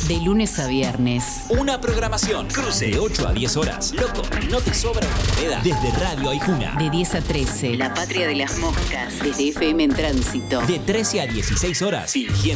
De lunes a viernes. Una programación. Cruce de 8 a 10 horas. Loco, no te sobra una moneda. Desde Radio Aijuna. De 10 a 13. La patria de las moscas. Desde FM en Tránsito. De 13 a 16 horas. Fingiendo